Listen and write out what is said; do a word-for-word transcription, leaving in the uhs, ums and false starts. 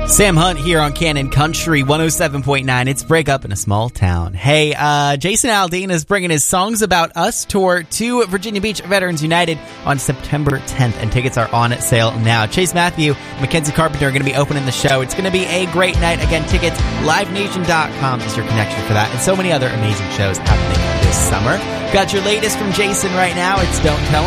Sam Hunt here on Cannon Country one oh seven point nine. It's Break Up in a Small Town. Hey, uh, Jason Aldean is bringing his Songs About Us tour to Virginia Beach Veterans United on September tenth, and tickets are on sale now. Chase Matthew and Mackenzie Carpenter are going to be opening the show. It's going to be a great night. Again, tickets, live nation dot com is your connection for that, and so many other amazing shows happening this summer. Got your latest from Jason right now. It's Don't Tell 'Em.